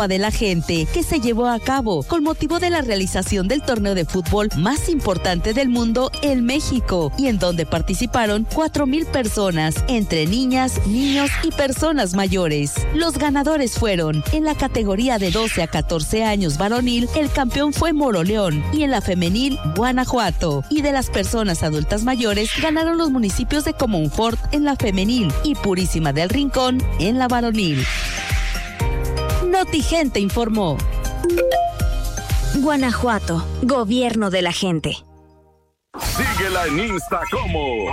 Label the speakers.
Speaker 1: Copa de la Gente, que se llevó a cabo con motivo de la realización del torneo de fútbol más importante del mundo en México, y en donde participaron 4,000 personas, entre niñas, niños y personas mayores. Los ganadores fueron: en la categoría de 12 a 14 años varonil, el campeón fue Moroleón, y en la femenil, Guanajuato. Y de las personas adultas mayores, ganaron los municipios de Comonfort en la femenil y Purísima del Rincón en la varonil. Notigente informó.
Speaker 2: Guanajuato, gobierno de la gente.
Speaker 3: Síguela en Insta como